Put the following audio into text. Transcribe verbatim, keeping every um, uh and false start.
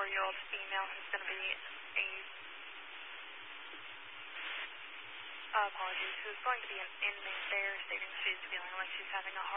twenty-four-year-old female who's going to be a, uh, apologies, who's going to be an inmate there, stating she's feeling like she's having a hard